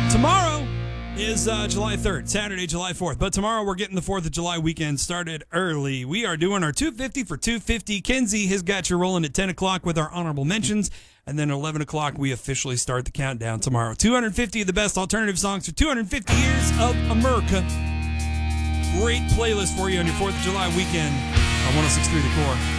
Tomorrow is July 3rd, Saturday, July 4th. But tomorrow we're getting the 4th of July weekend started early. We are doing our 250 for 250. Kenzie has got you rolling at 10 o'clock with our honorable mentions. And then at 11 o'clock, we officially start the countdown tomorrow. 250 of the best alternative songs for 250 years of America. Great playlist for you on your 4th of July weekend on 106.3 The Core.